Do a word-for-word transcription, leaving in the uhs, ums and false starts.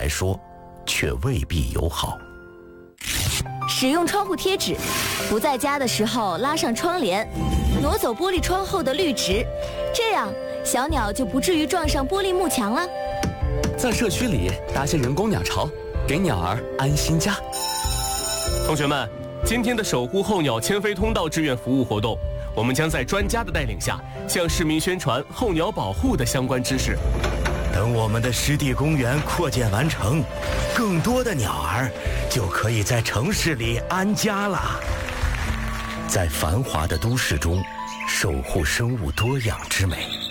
来说，却未必友好。 使用窗户贴纸，不在家的时候拉上窗帘，挪走玻璃窗后的绿植，这样小鸟就不至于撞上玻璃幕墙了。 在社区里搭些人工鸟巢，给鸟儿安心家。 同学们，今天的守护候鸟迁飞通道志愿服务活动，我们将在专家的带领下，向市民宣传候鸟保护的相关知识。 等我们的湿地公园扩建完成，更多的鸟儿就可以在城市里安家了。在繁华的都市中，守护生物多样之美。